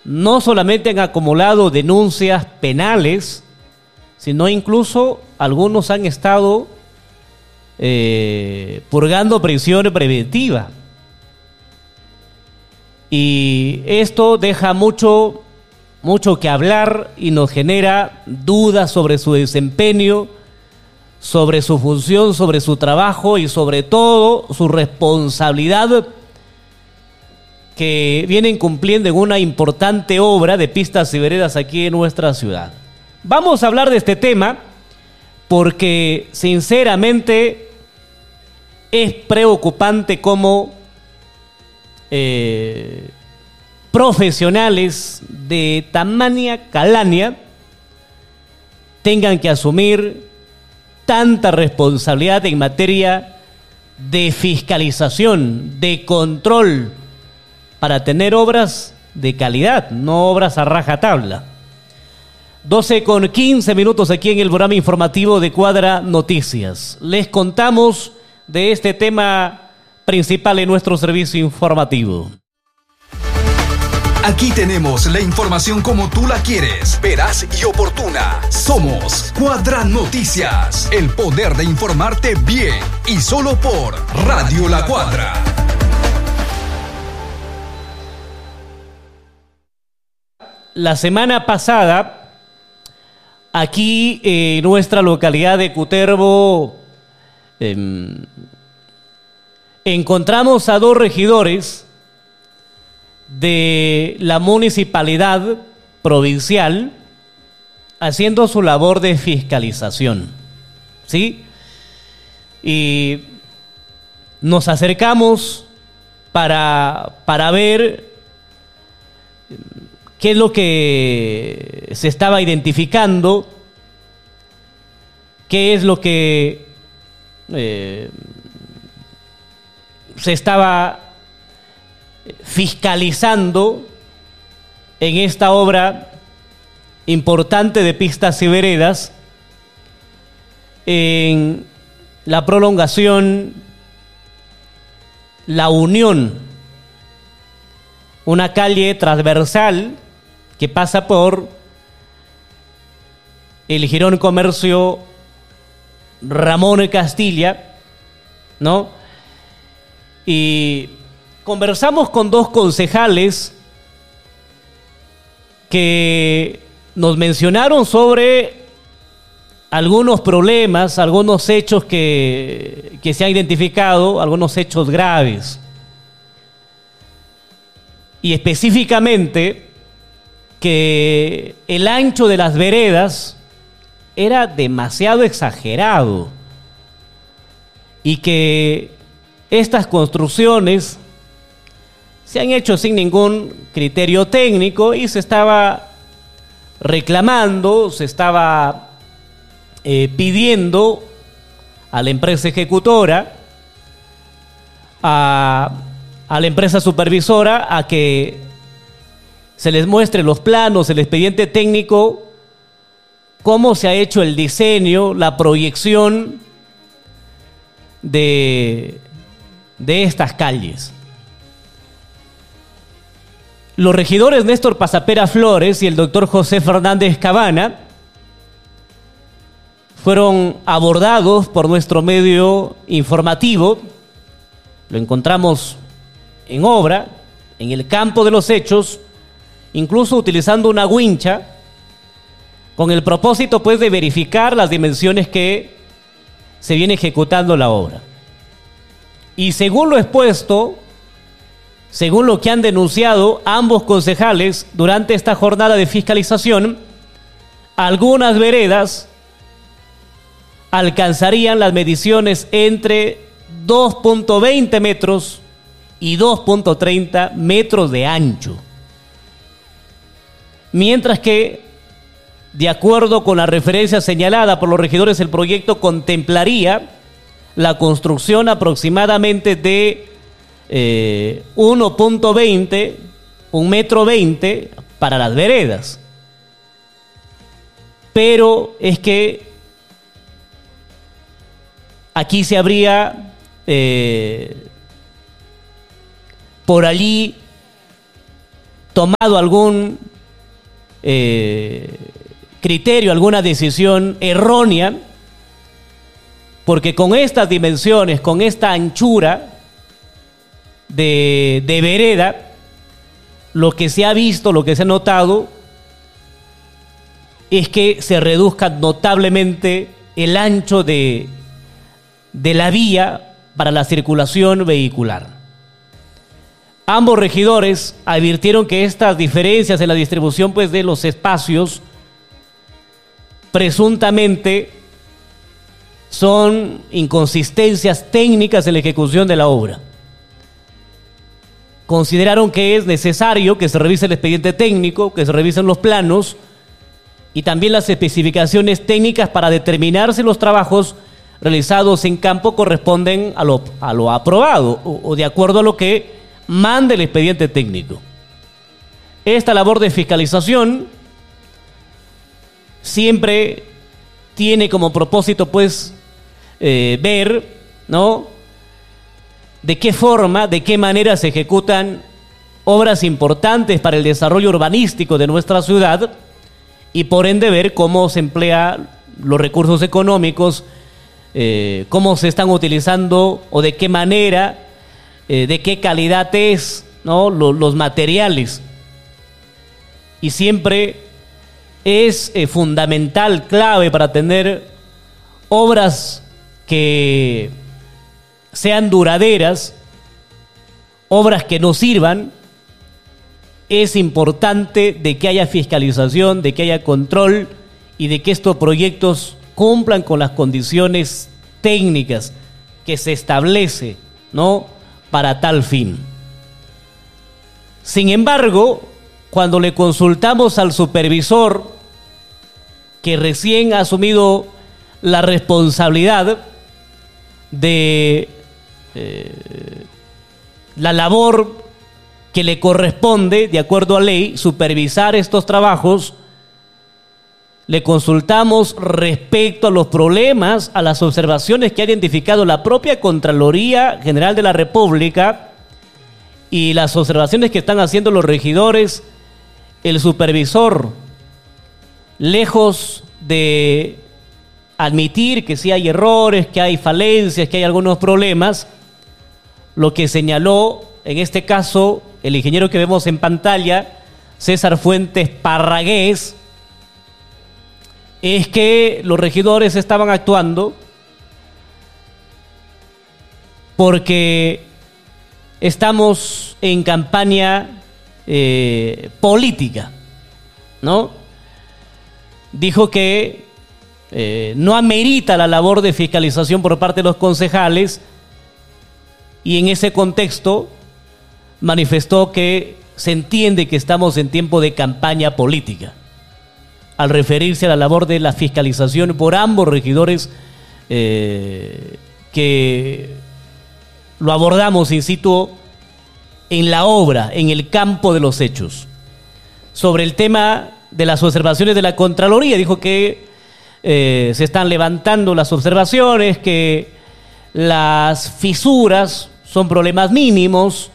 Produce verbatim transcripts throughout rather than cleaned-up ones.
no solamente han acumulado denuncias penales, sino incluso algunos han estado eh, purgando prisión preventiva. Y esto deja mucho, mucho que hablar y nos genera dudas sobre su desempeño, sobre su función, sobre su trabajo y sobre todo su responsabilidad que vienen cumpliendo en una importante obra de pistas y veredas aquí en nuestra ciudad. Vamos a hablar de este tema porque sinceramente es preocupante cómo eh, profesionales de tamaña calaña tengan que asumir tanta responsabilidad en materia de fiscalización, de control, para tener obras de calidad, no obras a rajatabla. doce con quince minutos aquí en el programa informativo de Cuadra Noticias. Les contamos de este tema principal en nuestro servicio informativo. Aquí tenemos la información como tú la quieres, veraz y oportuna. Somos Cuadra Noticias, el poder de informarte bien y solo por Radio La Cuadra. La semana pasada, aquí en nuestra localidad de Cutervo, eh, encontramos a dos regidores de la municipalidad provincial haciendo su labor de fiscalización, ¿sí? Y nos acercamos para, para ver qué es lo que se estaba identificando, qué es lo que eh, se estaba fiscalizando en esta obra importante de pistas y veredas en la prolongación La Unión, una calle transversal que pasa por el Jirón Comercio Ramón Castilla, ¿no? Y conversamos con dos concejales que nos mencionaron sobre algunos problemas, algunos hechos que, que se han identificado, algunos hechos graves. Y específicamente que el ancho de las veredas era demasiado exagerado y que estas construcciones se han hecho sin ningún criterio técnico y se estaba reclamando, se estaba eh, pidiendo a la empresa ejecutora, a, a la empresa supervisora, a que se les muestre los planos, el expediente técnico, cómo se ha hecho el diseño, la proyección de, de estas calles. Los regidores Néstor Pasapera Flores y el doctor José Fernández Cabana fueron abordados por nuestro medio informativo. Lo encontramos en obra, en el campo de los hechos, incluso utilizando una wincha, con el propósito pues de verificar las dimensiones que se viene ejecutando la obra. Y según lo expuesto, según lo que han denunciado ambos concejales durante esta jornada de fiscalización, algunas veredas alcanzarían las mediciones entre dos punto veinte metros y dos punto treinta metros de ancho. Mientras que, de acuerdo con la referencia señalada por los regidores, el proyecto contemplaría la construcción aproximadamente de eh, uno punto veinte, un metro veinte para las veredas. Pero es que aquí se habría eh, por allí tomado algún eh, criterio, alguna decisión errónea, porque con estas dimensiones, con esta anchura de, de vereda, lo que se ha visto, lo que se ha notado, es que se reduzca notablemente el ancho de, de la vía para la circulación vehicular. Ambos regidores advirtieron que estas diferencias en la distribución, pues, de los espacios presuntamente son inconsistencias técnicas en la ejecución de la obra. Consideraron que es necesario que se revise el expediente técnico, que se revisen los planos y también las especificaciones técnicas para determinar si los trabajos realizados en campo corresponden a lo, a lo aprobado o, o de acuerdo a lo que manda el expediente técnico. Esta labor de fiscalización siempre tiene como propósito, pues, eh, ver, ¿no?, de qué forma, de qué manera se ejecutan obras importantes para el desarrollo urbanístico de nuestra ciudad y por ende ver cómo se emplean los recursos económicos, eh, cómo se están utilizando o de qué manera, eh, de qué calidad es, ¿no?, los, los materiales. Y siempre es eh, fundamental, clave para tener obras que sean duraderas, obras que nos sirvan. Es importante de que haya fiscalización, de que haya control y de que estos proyectos cumplan con las condiciones técnicas que se establece, ¿no?, para tal fin. Sin embargo, cuando le consultamos al supervisor que recién ha asumido la responsabilidad de eh, la labor que le corresponde, de acuerdo a ley, supervisar estos trabajos, le consultamos respecto a los problemas, a las observaciones que ha identificado la propia Contraloría General de la República y las observaciones que están haciendo los regidores. El supervisor, lejos de admitir que sí hay errores, que hay falencias, que hay algunos problemas, lo que señaló en este caso el ingeniero que vemos en pantalla, César Fuentes Parragués, es que los regidores estaban actuando porque estamos en campaña eh, política, ¿no? Dijo que eh, no amerita la labor de fiscalización por parte de los concejales y en ese contexto manifestó que se entiende que estamos en tiempo de campaña política, al referirse a la labor de la fiscalización por ambos regidores eh, que lo abordamos in situ en la obra, en el campo de los hechos. Sobre el tema de las observaciones de la Contraloría, dijo que eh, se están levantando las observaciones, que las fisuras son problemas mínimos.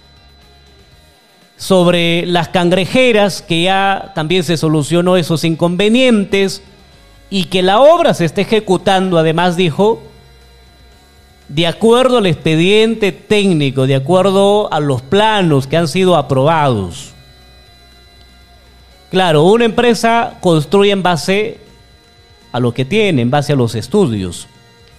Sobre las cangrejeras, que ya también se solucionó esos inconvenientes y que la obra se está ejecutando, además dijo, de acuerdo al expediente técnico, de acuerdo a los planos que han sido aprobados. Claro, una empresa construye en base a lo que tiene, en base a los estudios.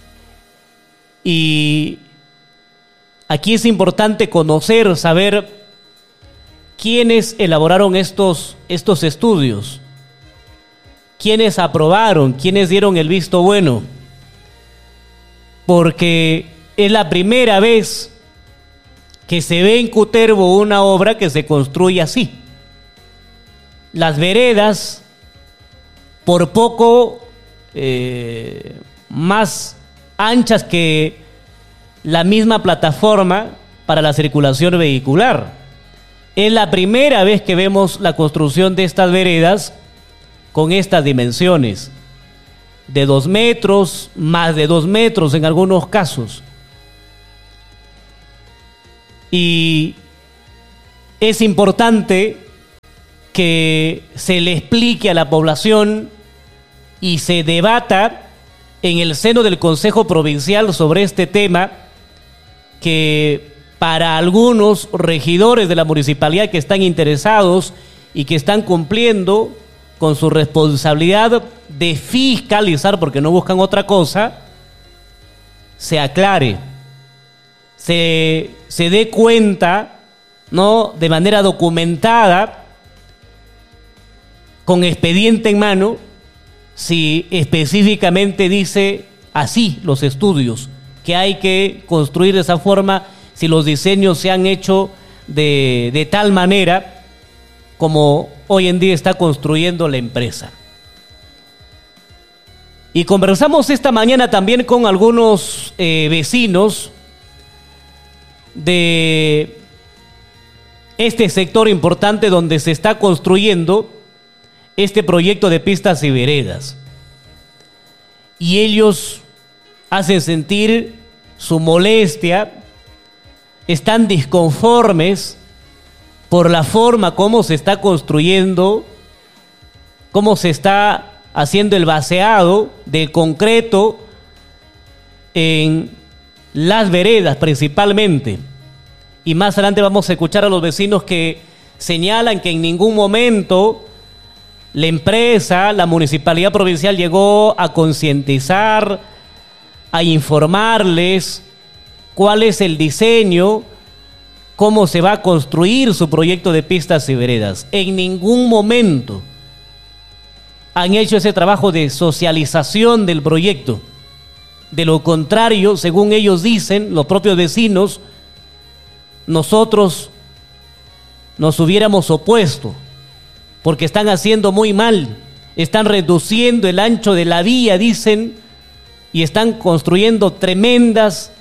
Y aquí es importante conocer, saber quiénes elaboraron estos, estos estudios, quiénes aprobaron, quiénes dieron el visto bueno, porque es la primera vez que se ve en Cutervo una obra que se construye así. Las veredas, por poco eh, más anchas que la misma plataforma para la circulación vehicular. Es la primera vez que vemos la construcción de estas veredas con estas dimensiones, de dos metros, más de dos metros en algunos casos. Y es importante que se le explique a la población y se debata en el seno del Consejo Provincial sobre este tema, que para algunos regidores de la municipalidad que están interesados y que están cumpliendo con su responsabilidad de fiscalizar, porque no buscan otra cosa, se aclare, se, se dé cuenta, ¿no?, de manera documentada, con expediente en mano, si específicamente dice así los estudios, que hay que construir de esa forma, si los diseños se han hecho de, de tal manera como hoy en día está construyendo la empresa. Y conversamos esta mañana también con algunos eh, vecinos de este sector importante donde se está construyendo este proyecto de pistas y veredas. Y ellos hacen sentir su molestia, están disconformes por la forma como se está construyendo, cómo se está haciendo el vaciado del concreto en las veredas principalmente. Y más adelante vamos a escuchar a los vecinos que señalan que en ningún momento la empresa, la municipalidad provincial llegó a concientizar, a informarles cuál es el diseño, cómo se va a construir su proyecto de pistas y veredas. En ningún momento han hecho ese trabajo de socialización del proyecto. De lo contrario, según ellos dicen, los propios vecinos, nosotros nos hubiéramos opuesto, porque están haciendo muy mal, están reduciendo el ancho de la vía, dicen, y están construyendo tremendas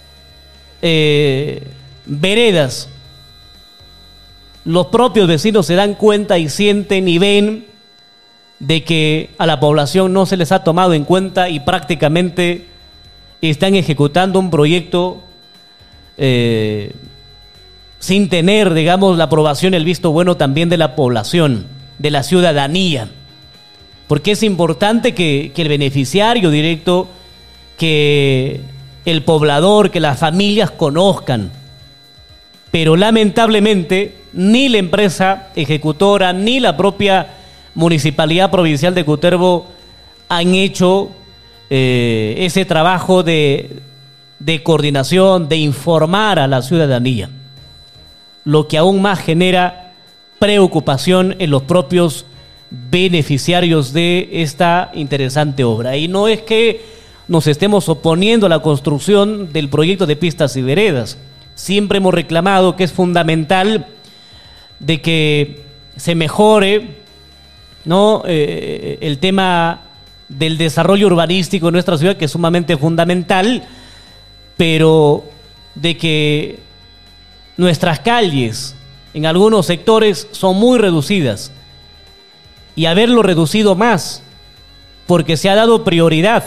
eh, veredas. Los propios vecinos se dan cuenta y sienten y ven de que a la población no se les ha tomado en cuenta y prácticamente están ejecutando un proyecto eh, sin tener, digamos, la aprobación, el visto bueno también de la población, de la ciudadanía. Porque es importante que, que el beneficiario directo, que el poblador, que las familias conozcan. Pero lamentablemente ni la empresa ejecutora ni la propia Municipalidad Provincial de Cutervo han hecho eh, ese trabajo de, de coordinación, de informar a la ciudadanía, lo que aún más genera preocupación en los propios beneficiarios de esta interesante obra. Y no es que nos estemos oponiendo a la construcción del proyecto de pistas y veredas. Siempre hemos reclamado que es fundamental de que se mejore, ¿no?, eh, el tema del desarrollo urbanístico en nuestra ciudad, que es sumamente fundamental, pero de que nuestras calles en algunos sectores son muy reducidas, y haberlo reducido más porque se ha dado prioridad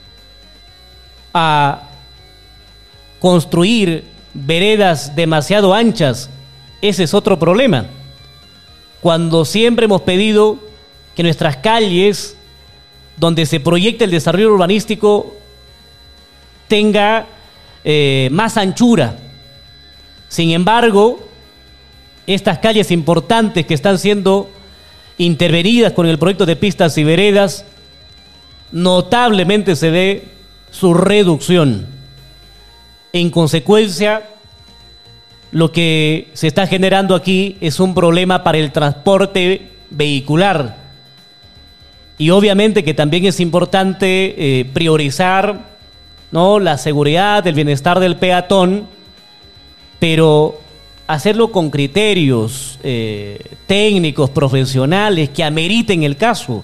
a construir veredas demasiado anchas, ese es otro problema. Cuando siempre hemos pedido que nuestras calles, donde se proyecta el desarrollo urbanístico, tenga eh, más anchura. Sin embargo, estas calles importantes que están siendo intervenidas con el proyecto de pistas y veredas, notablemente se ve su reducción. En consecuencia, lo que se está generando aquí es un problema para el transporte vehicular. Y obviamente que también es importante eh, priorizar, ¿no?, la seguridad, el bienestar del peatón, pero hacerlo con criterios eh, técnicos, profesionales, que ameriten el caso.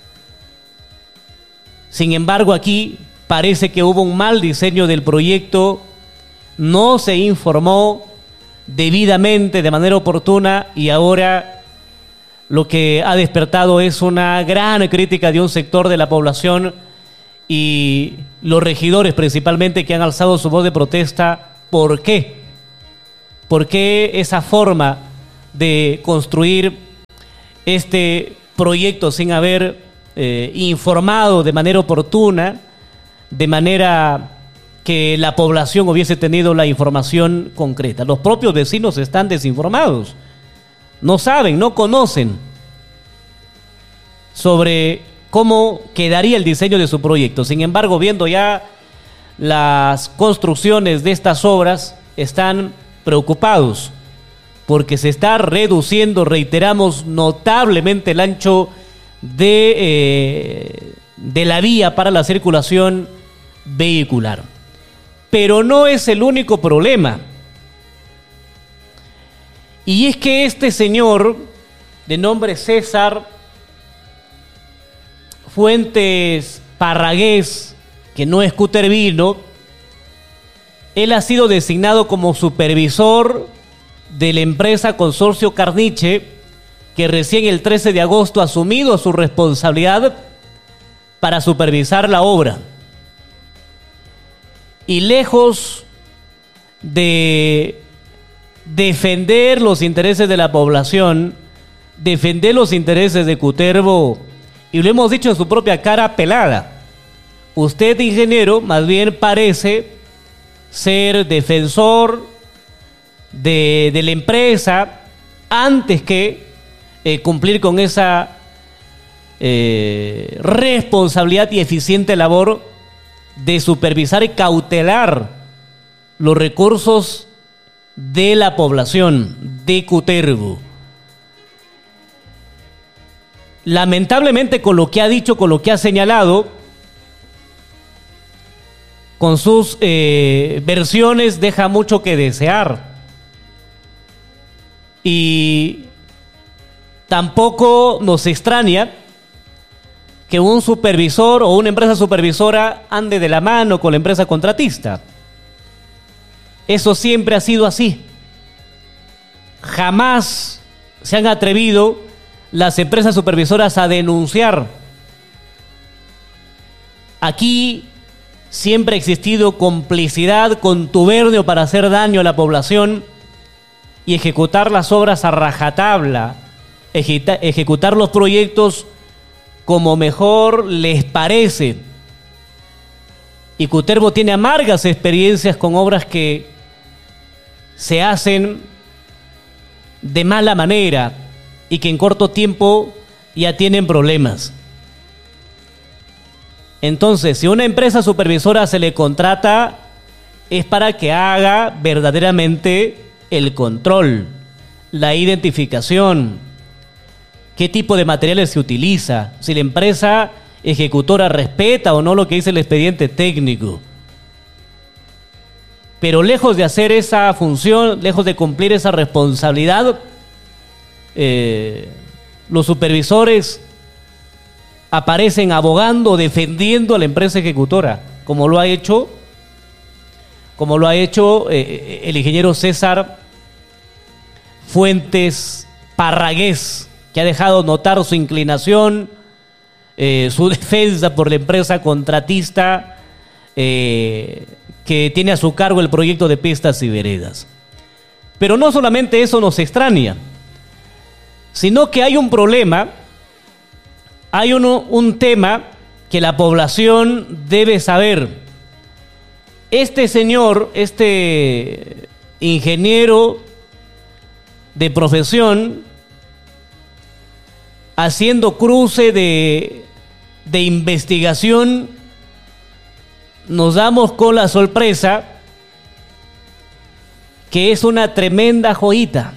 Sin embargo, aquí parece que hubo un mal diseño del proyecto, no se informó debidamente, de manera oportuna, y ahora lo que ha despertado es una gran crítica de un sector de la población y los regidores principalmente, que han alzado su voz de protesta. ¿Por qué? ¿Por qué esa forma de construir este proyecto sin haber eh, informado de manera oportuna, de manera que la población hubiese tenido la información concreta. Los propios vecinos están desinformados, no saben, no conocen sobre cómo quedaría el diseño de su proyecto. Sin embargo, viendo ya las construcciones de estas obras, están preocupados porque se está reduciendo, reiteramos, notablemente el ancho de, eh, de la vía para la circulación vehicular. Pero no es el único problema. Y es que este señor, de nombre César Fuentes Parragués, que no es Cutervino, él ha sido designado como supervisor de la empresa Consorcio Carniche, que recién el trece de agosto ha asumido su responsabilidad para supervisar la obra. Y lejos de defender los intereses de la población, defender los intereses de Cutervo, y lo hemos dicho en su propia cara pelada, usted, ingeniero, más bien parece ser defensor de, de la empresa antes que eh, cumplir con esa eh, responsabilidad y eficiente labor de supervisar y cautelar los recursos de la población de Cutervo. Lamentablemente, con lo que ha dicho, con lo que ha señalado, con sus eh, versiones, deja mucho que desear. Y tampoco nos extraña que un supervisor o una empresa supervisora ande de la mano con la empresa contratista. Eso siempre ha sido así. Jamás se han atrevido las empresas supervisoras a denunciar. Aquí siempre ha existido complicidad, contubernio para hacer daño a la población y ejecutar las obras a rajatabla, ejecutar los proyectos como mejor les parece. Y Cutervo tiene amargas experiencias con obras que se hacen de mala manera y que en corto tiempo ya tienen problemas. Entonces, si una empresa supervisora se le contrata, es para que haga verdaderamente el control, la identificación, qué tipo de materiales se utiliza, si la empresa ejecutora respeta o no lo que dice el expediente técnico. Pero lejos de hacer esa función, lejos de cumplir esa responsabilidad, eh, los supervisores aparecen abogando, defendiendo a la empresa ejecutora, como lo ha hecho, como lo ha hecho eh, el ingeniero César Fuentes Parragués, que ha dejado notar su inclinación, eh, su defensa por la empresa contratista eh, que tiene a su cargo el proyecto de pistas y veredas. Pero no solamente eso nos extraña, sino que hay un problema, hay uno, un tema que la población debe saber. Este señor, este ingeniero de profesión, haciendo cruce de, de investigación, nos damos con la sorpresa que es una tremenda joyita.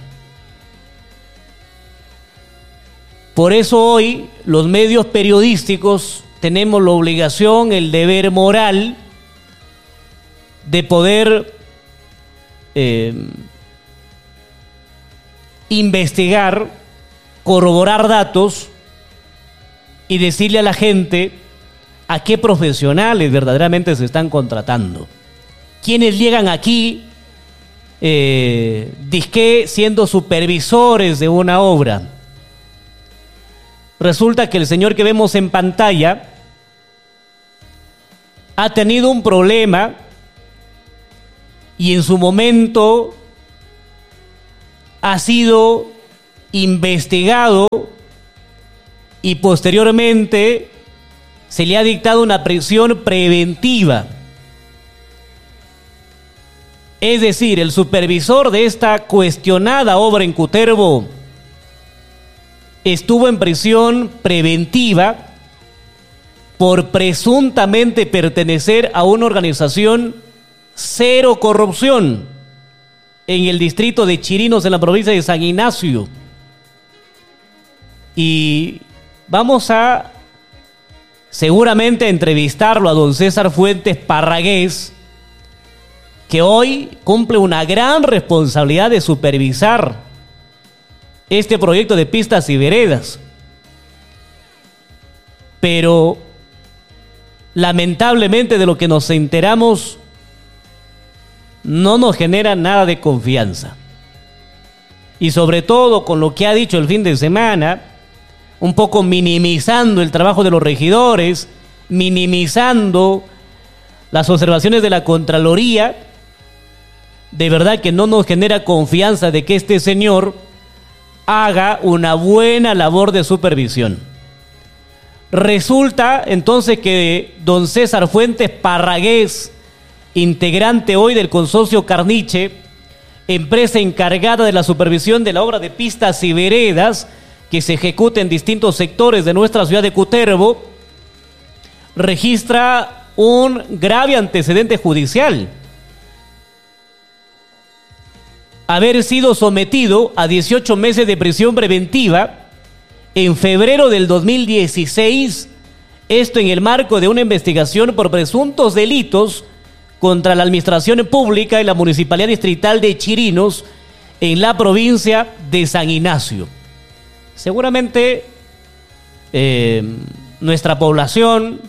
Por eso hoy los medios periodísticos tenemos la obligación, el deber moral de poder eh, investigar, corroborar datos y decirle a la gente a qué profesionales verdaderamente se están contratando. Quienes llegan aquí, eh, disque siendo supervisores de una obra. Resulta que el señor que vemos en pantalla ha tenido un problema y en su momento ha sido investigado y posteriormente se le ha dictado una prisión preventiva. Es decir, el supervisor de esta cuestionada obra en Cutervo estuvo en prisión preventiva por presuntamente pertenecer a una organización cero corrupción en el distrito de Chirinos, en la provincia de San Ignacio. Y vamos a seguramente entrevistarlo a don César Fuentes Parragués, que hoy cumple una gran responsabilidad de supervisar este proyecto de pistas y veredas. Pero lamentablemente de lo que nos enteramos no nos genera nada de confianza. Y sobre todo con lo que ha dicho el fin de semana, un poco minimizando el trabajo de los regidores, minimizando las observaciones de la Contraloría, de verdad que no nos genera confianza de que este señor haga una buena labor de supervisión. Resulta entonces que don César Fuentes Parragués, integrante hoy del consorcio Carniche, empresa encargada de la supervisión de la obra de pistas y veredas que se ejecuta en distintos sectores de nuestra ciudad de Cutervo, registra un grave antecedente judicial: haber sido sometido a dieciocho meses de prisión preventiva en febrero del dos mil dieciséis, esto en el marco de una investigación por presuntos delitos contra la administración pública en la Municipalidad Distrital de Chirinos, en la provincia de San Ignacio. Seguramente eh, nuestra población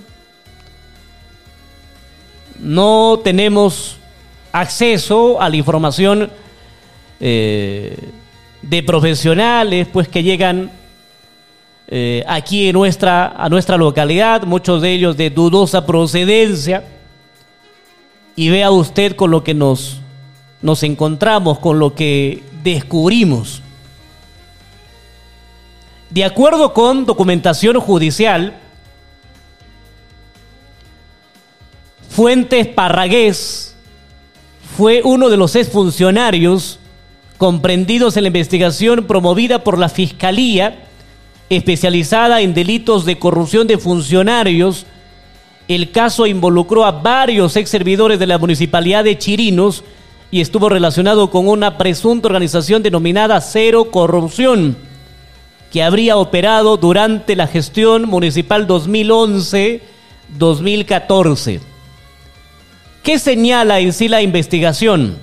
no tenemos acceso a la información eh, de profesionales pues que llegan eh, aquí en nuestra, a nuestra localidad, muchos de ellos de dudosa procedencia, y vea usted con lo que nos, nos encontramos, con lo que descubrimos. De acuerdo con documentación judicial, Fuentes Parragués fue uno de los exfuncionarios comprendidos en la investigación promovida por la Fiscalía, especializada en delitos de corrupción de funcionarios. El caso involucró a varios ex servidores de la Municipalidad de Chirinos y estuvo relacionado con una presunta organización denominada Cero Corrupción, que habría operado durante la gestión municipal dos mil once a dos mil catorce. ¿Qué señala en sí la investigación?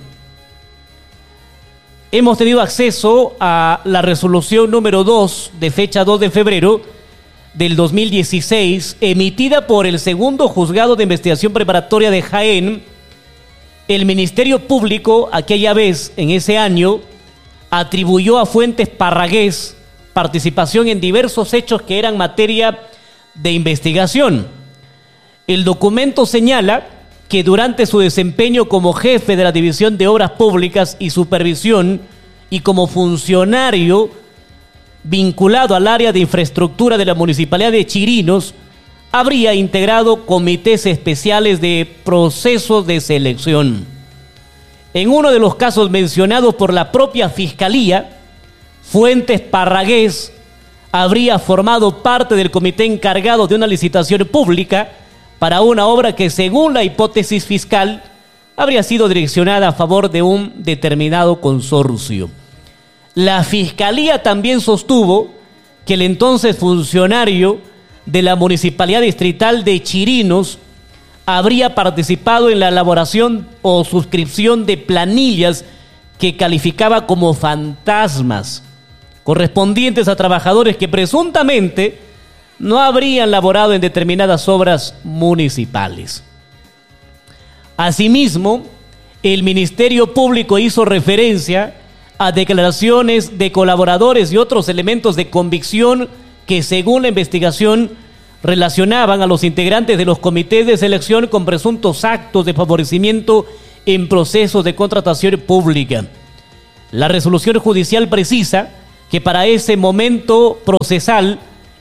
Hemos tenido acceso a la resolución número dos de fecha dos de febrero del dos mil dieciséis, emitida por el segundo juzgado de investigación preparatoria de Jaén. El Ministerio Público, aquella vez, en ese año, atribuyó a Fuentes Parragués participación en diversos hechos que eran materia de investigación. El documento señala que durante su desempeño como jefe de la División de Obras Públicas y Supervisión y como funcionario vinculado al área de infraestructura de la Municipalidad de Chirinos, habría integrado comités especiales de procesos de selección. En uno de los casos mencionados por la propia Fiscalía, Fuentes Parragués habría formado parte del comité encargado de una licitación pública para una obra que, según la hipótesis fiscal, habría sido direccionada a favor de un determinado consorcio. La Fiscalía también sostuvo que el entonces funcionario de la Municipalidad Distrital de Chirinos habría participado en la elaboración o suscripción de planillas que calificaba como fantasmas, correspondientes a trabajadores que presuntamente no habrían laborado en determinadas obras municipales. Asimismo, el Ministerio Público hizo referencia a declaraciones de colaboradores y otros elementos de convicción que, según la investigación, relacionaban a los integrantes de los comités de selección con presuntos actos de favorecimiento en procesos de contratación pública. La resolución judicial precisa que para ese momento procesal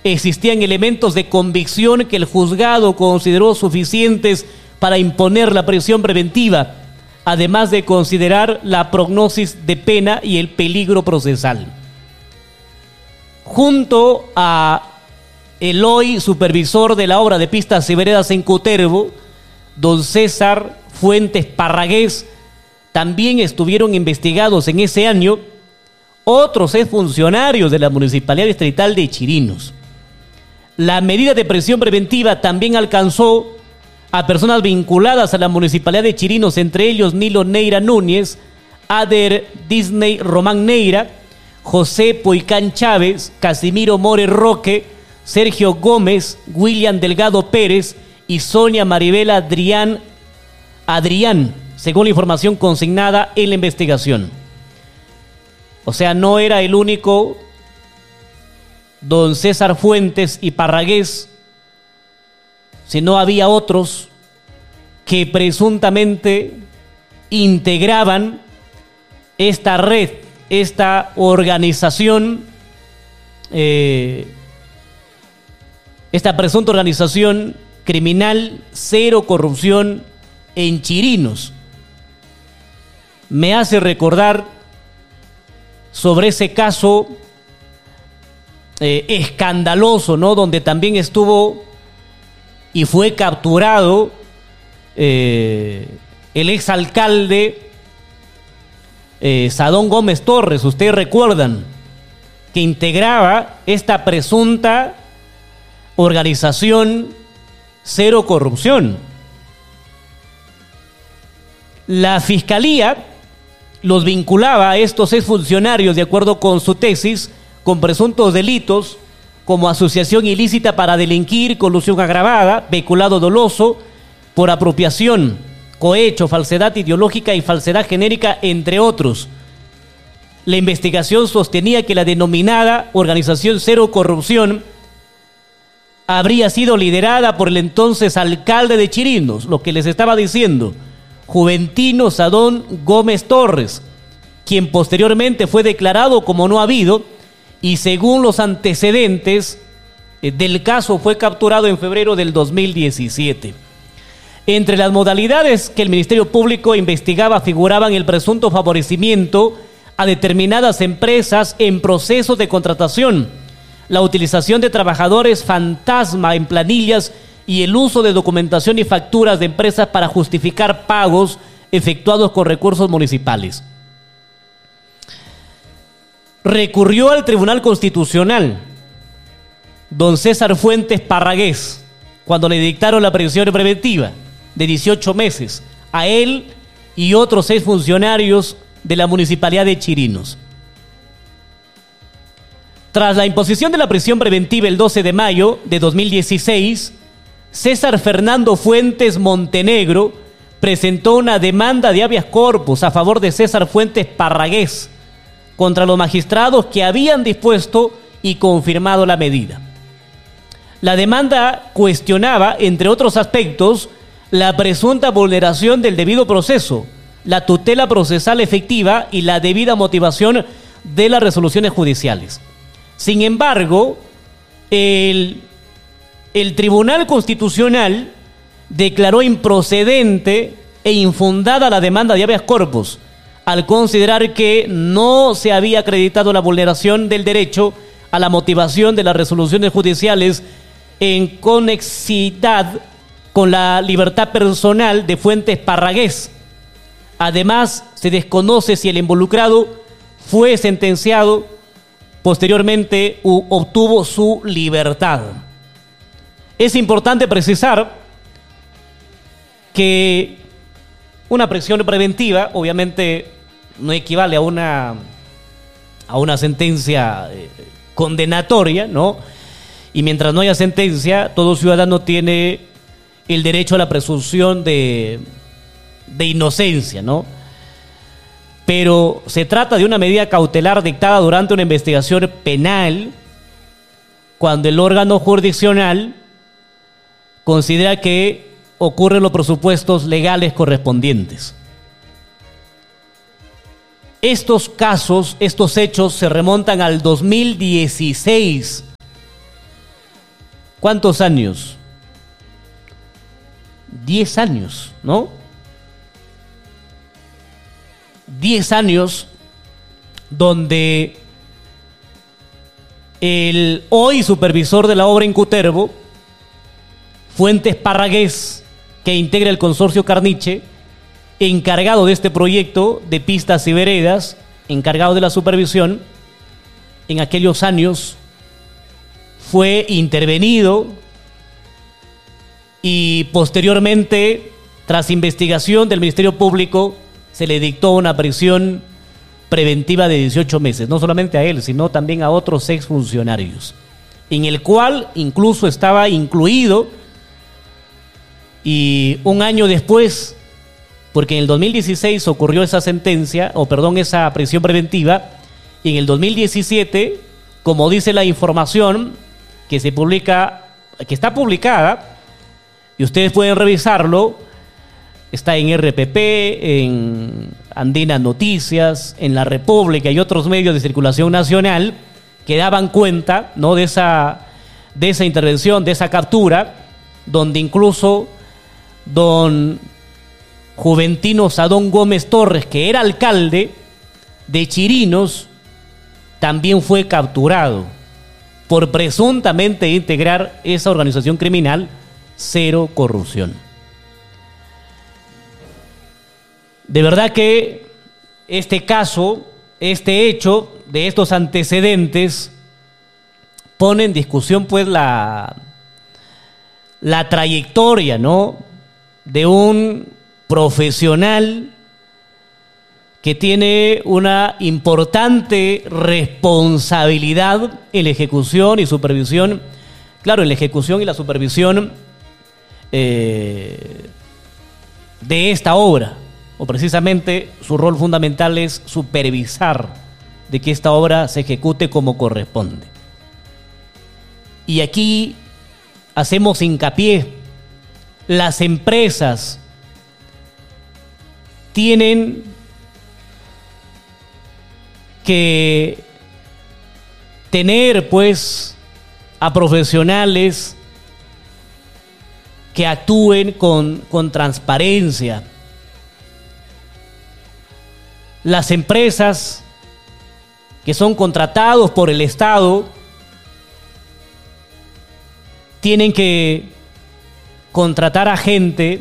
existían elementos de convicción que el juzgado consideró suficientes para imponer la prisión preventiva, además de considerar la prognosis de pena y el peligro procesal. Junto a el hoy supervisor de la obra de pistas y veredas en Cutervo, don César Fuentes Parragués, también estuvieron investigados en ese año otros exfuncionarios de la Municipalidad Distrital de Chirinos. La medida de prisión preventiva también alcanzó a personas vinculadas a la Municipalidad de Chirinos, entre ellos Nilo Neira Núñez, Ader Disney Román Neira, José Poicán Chávez, Casimiro More Roque, Sergio Gómez, William Delgado Pérez y Sonia Maribel Adrián, Adrián, según la información consignada en la investigación. O sea, no era el único don César Fuentes y Parragués, sino había otros que presuntamente integraban esta red, esta organización, eh, esta presunta organización criminal Cero Corrupción en Chirinos. Me hace recordar sobre ese caso eh, escandaloso, ¿no? Donde también estuvo y fue capturado eh, el exalcalde eh, Sadón Gómez Torres. Ustedes recuerdan que integraba esta presunta organización Cero Corrupción. La Fiscalía los vinculaba a estos exfuncionarios, de acuerdo con su tesis, con presuntos delitos como asociación ilícita para delinquir, colusión agravada, peculado doloso, por apropiación, cohecho, falsedad ideológica y falsedad genérica, entre otros. La investigación sostenía que la denominada Organización Cero Corrupción habría sido liderada por el entonces alcalde de Chirinos, lo que les estaba diciendo, Juventino Sadón Gómez Torres, quien posteriormente fue declarado como no habido y según los antecedentes del caso fue capturado en febrero del dos mil diecisiete. Entre las modalidades que el Ministerio Público investigaba figuraban el presunto favorecimiento a determinadas empresas en procesos de contratación, la utilización de trabajadores fantasma en planillas y el uso de documentación y facturas de empresas para justificar pagos efectuados con recursos municipales. Recurrió al Tribunal Constitucional don César Fuentes Parragués cuando le dictaron la prisión preventiva de dieciocho meses a él y otros seis funcionarios de la Municipalidad de Chirinos. Tras la imposición de la prisión preventiva el doce de mayo de dos mil dieciséis, César Fernando Fuentes Montenegro presentó una demanda de habeas corpus a favor de César Fuentes Parragués contra los magistrados que habían dispuesto y confirmado la medida. La demanda cuestionaba, entre otros aspectos, la presunta vulneración del debido proceso, la tutela procesal efectiva y la debida motivación de las resoluciones judiciales. Sin embargo, el El Tribunal Constitucional declaró improcedente e infundada la demanda de habeas corpus, al considerar que no se había acreditado la vulneración del derecho a la motivación de las resoluciones judiciales en conexidad con la libertad personal de Fuentes Parragués. Además, se desconoce si el involucrado fue sentenciado posteriormente u obtuvo su libertad. Es importante precisar que una prisión preventiva obviamente no equivale a una, a una sentencia eh, condenatoria, ¿no? Y mientras no haya sentencia, todo ciudadano tiene el derecho a la presunción de, de inocencia, ¿no? Pero se trata de una medida cautelar dictada durante una investigación penal cuando el órgano jurisdiccional considera que ocurren los presupuestos legales correspondientes. Estos casos, estos hechos se remontan al dos mil dieciséis, ¿Cuántos años? Diez años, ¿no? Diez años donde el hoy supervisor de la obra en Cutervo, Fuentes Parragués, que integra el consorcio Carniche, encargado de este proyecto de pistas y veredas, encargado de la supervisión, en aquellos años fue intervenido y posteriormente, tras investigación del Ministerio Público, se le dictó una prisión preventiva de dieciocho meses, no solamente a él, sino también a otros exfuncionarios, en el cual incluso estaba incluido, y un año después, porque en el dos mil dieciséis ocurrió esa sentencia, o perdón, esa prisión preventiva, y en el dos mil diecisiete, como dice la información que se publica, que está publicada, y ustedes pueden revisarlo, está en R P P, en Andina Noticias, en La República y otros medios de circulación nacional que daban cuenta, ¿no?, de esa, de esa intervención, de esa captura, donde incluso don Juventino Sadón Gómez Torres, que era alcalde de Chirinos, también fue capturado por presuntamente integrar esa organización criminal Cero Corrupción. De verdad que este caso, este hecho de estos antecedentes pone en discusión pues la, la trayectoria, ¿no?, de un profesional que tiene una importante responsabilidad en la ejecución y supervisión, claro, en la ejecución y la supervisión eh, de esta obra, o precisamente su rol fundamental es supervisar de que esta obra se ejecute como corresponde. Y aquí hacemos hincapié: las empresas tienen que tener pues a profesionales que actúen con, con transparencia. Las empresas que son contratados por el Estado tienen que contratar a gente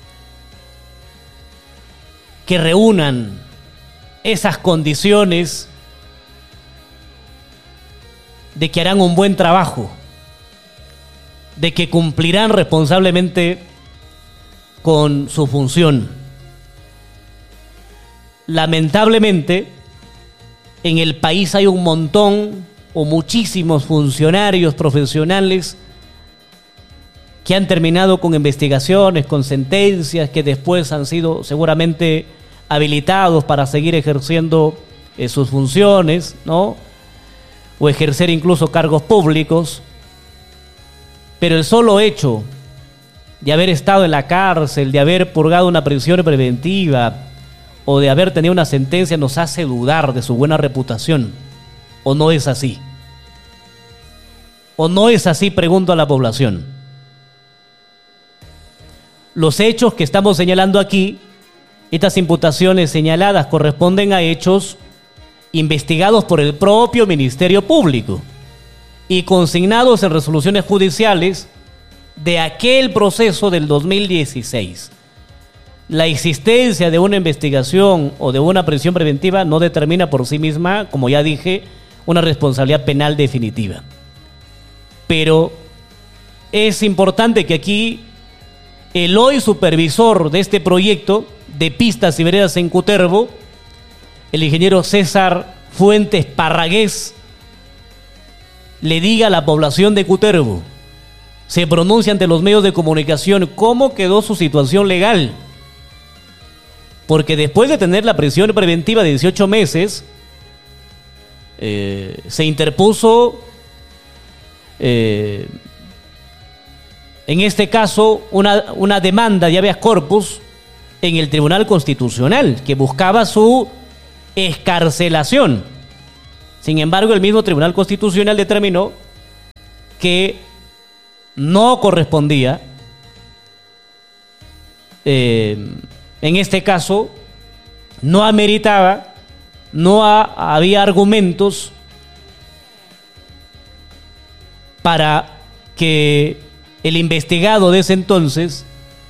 que reúnan esas condiciones de que harán un buen trabajo, de que cumplirán responsablemente con su función. Lamentablemente, en el país hay un montón o muchísimos funcionarios profesionales que han terminado con investigaciones, con sentencias, que después han sido seguramente habilitados para seguir ejerciendo eh, sus funciones, ¿no?, o ejercer incluso cargos públicos. Pero el solo hecho de haber estado en la cárcel, de haber purgado una prisión preventiva o de haber tenido una sentencia nos hace dudar de su buena reputación. ¿O no es así? ¿O no es así? Pregunto a la población. Los hechos que estamos señalando aquí, estas imputaciones señaladas, corresponden a hechos investigados por el propio Ministerio Público y consignados en resoluciones judiciales de aquel proceso del dos mil dieciséis. La existencia de una investigación o de una prisión preventiva no determina por sí misma, como ya dije, una responsabilidad penal definitiva. Pero es importante que aquí el hoy supervisor de este proyecto de pistas y veredas en Cutervo, el ingeniero César Fuentes Parragués, le diga a la población de Cutervo, se pronuncia ante los medios de comunicación cómo quedó su situación legal. Porque después de tener la prisión preventiva de dieciocho meses, eh, se interpuso, eh, en este caso, una, una demanda de habeas corpus en el Tribunal Constitucional que buscaba su excarcelación. Sin embargo, el mismo Tribunal Constitucional determinó que no correspondía. Eh, en este caso, no ameritaba, no ha, había argumentos para que el investigado de ese entonces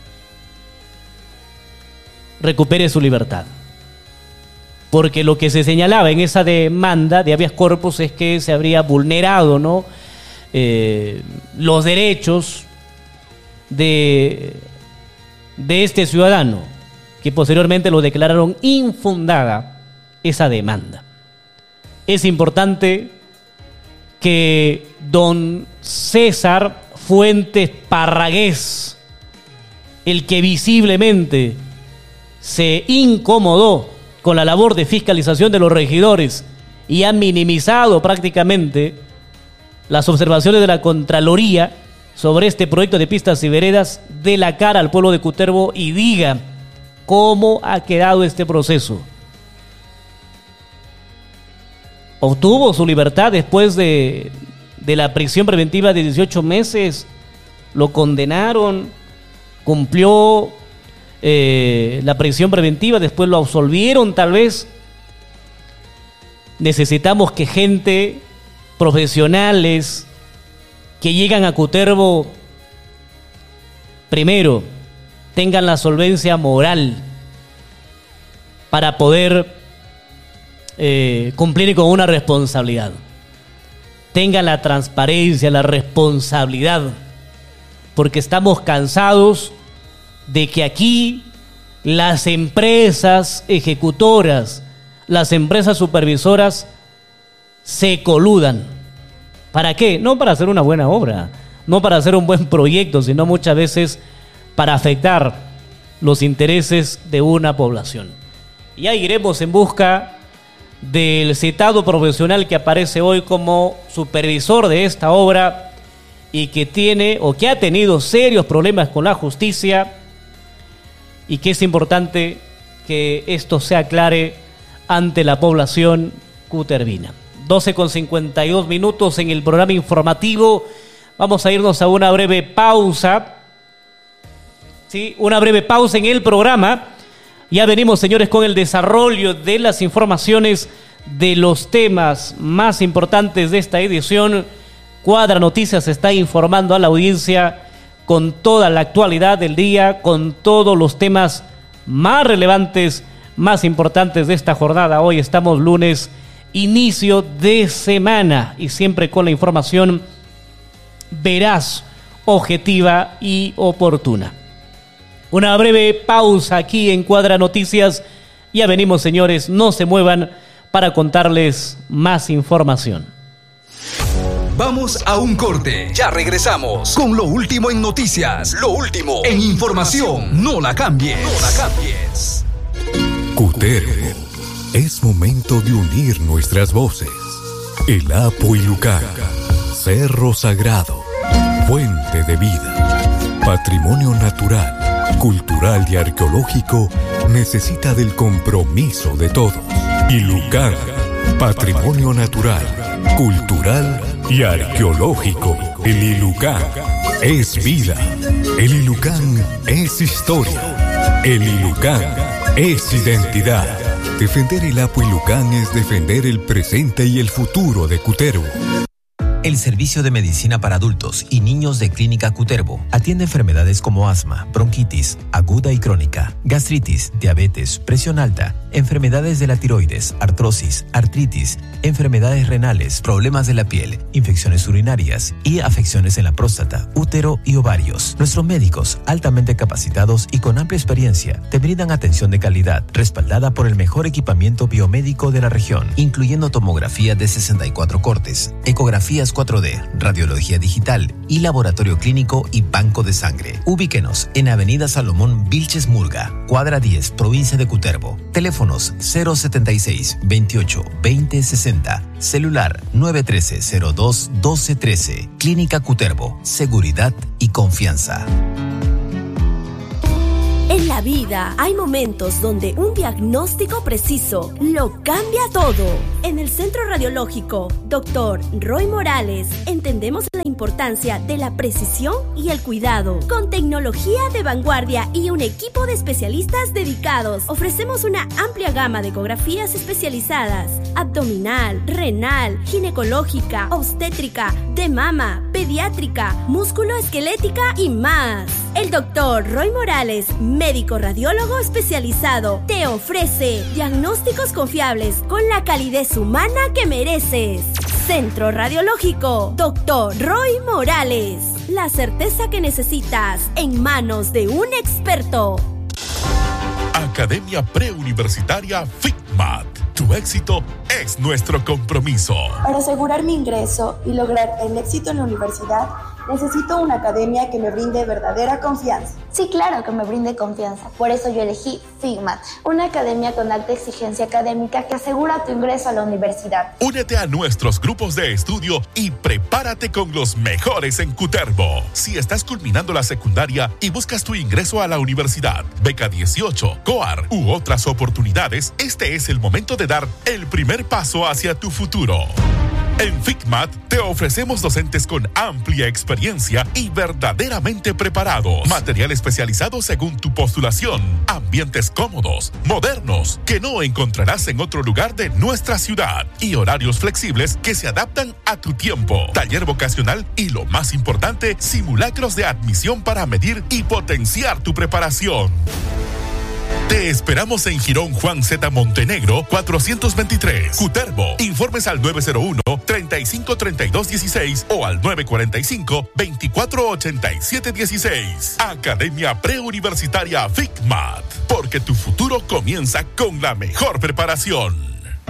recupere su libertad. Porque lo que se señalaba en esa demanda de habeas corpus es que se habría vulnerado, ¿no?, eh, los derechos de, de este ciudadano, que posteriormente lo declararon infundada esa demanda. Es importante que don César Fuentes Parragués, el que visiblemente se incomodó con la labor de fiscalización de los regidores y ha minimizado prácticamente las observaciones de la Contraloría sobre este proyecto de pistas y veredas, dé la cara al pueblo de Cutervo y diga cómo ha quedado este proceso. Obtuvo su libertad después de, de la prisión preventiva de dieciocho meses, lo condenaron, cumplió eh, la prisión preventiva, después lo absolvieron tal vez. Necesitamos que gente, profesionales que llegan a Cutervo, primero, tengan la solvencia moral para poder eh, cumplir con una responsabilidad. Tengan la transparencia, la responsabilidad, porque estamos cansados de que aquí las empresas ejecutoras, las empresas supervisoras se coludan. ¿Para qué? No para hacer una buena obra, no para hacer un buen proyecto, sino muchas veces para afectar los intereses de una población. Y ahí iremos en busca del citado profesional que aparece hoy como supervisor de esta obra y que tiene o que ha tenido serios problemas con la justicia, y que es importante que esto se aclare ante la población cutervina. doce con cincuenta y dos minutos en el programa informativo. Vamos a irnos a una breve pausa. Sí, una breve pausa en el programa. Ya venimos, señores, con el desarrollo de las informaciones de los temas más importantes de esta edición. Cuadra Noticias está informando a la audiencia con toda la actualidad del día, con todos los temas más relevantes, más importantes de esta jornada. Hoy estamos lunes, inicio de semana, y siempre con la información veraz, objetiva y oportuna. Una breve pausa aquí en Cuadra Noticias. Ya venimos, señores, no se muevan para contarles más información. Vamos a un corte. Ya regresamos con lo último en noticias, lo último en información. No la cambies. No la cambies. Cutervo. Es momento de unir nuestras voces. El Apo y Lucán. Cerro Sagrado. Fuente de vida. Patrimonio natural, cultural y arqueológico necesita del compromiso de todos. Ilucán. Patrimonio natural, cultural y arqueológico. El Ilucán es vida. El Ilucán es historia. El Ilucán es identidad. Defender el Apo Ilucán es defender el presente y el futuro de Cutervo. El Servicio de Medicina para Adultos y Niños de Clínica Cutervo atiende enfermedades como asma, bronquitis, aguda y crónica, gastritis, diabetes, presión alta, enfermedades de la tiroides, artrosis, artritis, enfermedades renales, problemas de la piel, infecciones urinarias y afecciones en la próstata, útero y ovarios. Nuestros médicos, altamente capacitados y con amplia experiencia, te brindan atención de calidad, respaldada por el mejor equipamiento biomédico de la región, incluyendo tomografía de sesenta y cuatro cortes, ecografías cuatro D, radiología digital y laboratorio clínico y banco de sangre. Ubíquenos en Avenida Salomón Vilches Murga, cuadra diez, provincia de Cutervo. Teléfonos cero setenta y seis, veintiocho, veinte, sesenta. Celular nueve uno tres, cero dos, doce, trece. Clínica Cutervo. Seguridad y confianza. En la vida hay momentos donde un diagnóstico preciso lo cambia todo. En el Centro Radiológico doctor Roy Morales entendemos la importancia de la precisión y el cuidado. Con tecnología de vanguardia y un equipo de especialistas dedicados, ofrecemos una amplia gama de ecografías especializadas: abdominal, renal, ginecológica, obstétrica, de mama, pediátrica, músculo-esquelética y más. El doctor Roy Morales, médico radiólogo especializado, te ofrece diagnósticos confiables con la calidez humana que mereces. Centro Radiológico doctor Roy Morales. La certeza que necesitas en manos de un experto. Academia Preuniversitaria FICMAT. Tu éxito es nuestro compromiso. Para asegurar mi ingreso y lograr el éxito en la universidad, necesito una academia que me brinde verdadera confianza. Sí, claro que me brinde confianza. Por eso yo elegí FICMAT, una academia con alta exigencia académica que asegura tu ingreso a la universidad. Únete a nuestros grupos de estudio y prepárate con los mejores en Cutervo. Si estás culminando la secundaria y buscas tu ingreso a la universidad, beca dieciocho, COAR u otras oportunidades, este es el momento de dar el primer paso hacia tu futuro. En FICMAT te ofrecemos docentes con amplia experiencia y verdaderamente preparados. Material especializado según tu postulación. Ambientes cómodos, modernos, que no encontrarás en otro lugar de nuestra ciudad. Y horarios flexibles que se adaptan a tu tiempo. Taller vocacional y, lo más importante, simulacros de admisión para medir y potenciar tu preparación. Te esperamos en Girón Juan Z. Montenegro, cuatrocientos veintitrés, Cutervo. Informes al nueve cero uno, treinta y cinco, treinta y dos dieciséis o al nueve cuarenta y cinco, veinticuatro ochenta y siete dieciséis. Academia Preuniversitaria FICMAT, porque tu futuro comienza con la mejor preparación.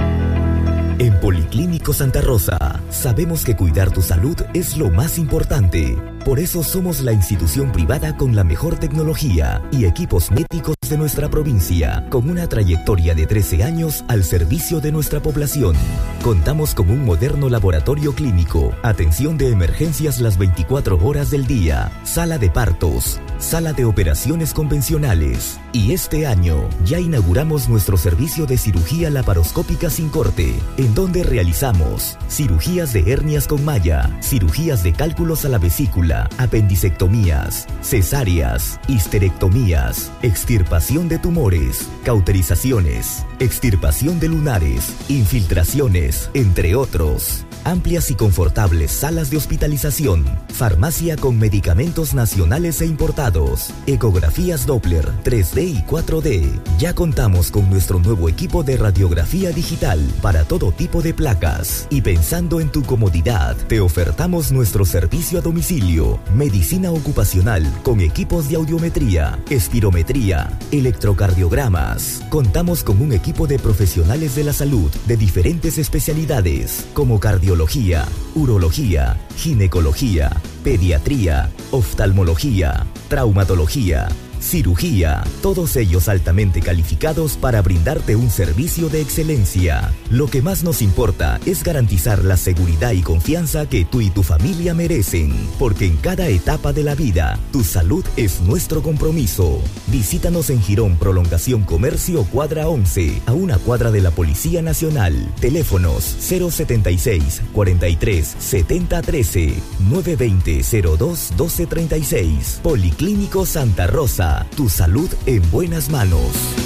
En Policlínico Santa Rosa, sabemos que cuidar tu salud es lo más importante. Por eso somos la institución privada con la mejor tecnología y equipos médicos de nuestra provincia, con una trayectoria de trece años al servicio de nuestra población. Contamos con un moderno laboratorio clínico, atención de emergencias las veinticuatro horas del día, sala de partos, sala de operaciones convencionales. Y este año ya inauguramos nuestro servicio de cirugía laparoscópica sin corte, en donde realizamos cirugías de hernias con malla, cirugías de cálculos a la vesícula, apendicectomías, cesáreas, histerectomías, extirpación de tumores, cauterizaciones, extirpación de lunares, infiltraciones, entre otros. Amplias y confortables salas de hospitalización, farmacia con medicamentos nacionales e importados, ecografías Doppler, tres D y cuatro D. Ya contamos con nuestro nuevo equipo de radiografía digital para todo tipo de placas. Y pensando en tu comodidad, te ofertamos nuestro servicio a domicilio, medicina ocupacional con equipos de audiometría, espirometría, electrocardiogramas. Contamos con un equipo de profesionales de la salud de diferentes especialidades como cardiología, urología, ginecología, pediatría, oftalmología, traumatología, cirugía, todos ellos altamente calificados para brindarte un servicio de excelencia. Lo que más nos importa es garantizar la seguridad y confianza que tú y tu familia merecen, porque en cada etapa de la vida, tu salud es nuestro compromiso. Visítanos en Girón Prolongación Comercio Cuadra once, a una cuadra de la Policía Nacional. Teléfonos cero setenta y seis, cuarenta y tres, setenta, trece, nueve veinte, cero dos, doce treinta y seis. Policlínico Santa Rosa. Tu salud en buenas manos.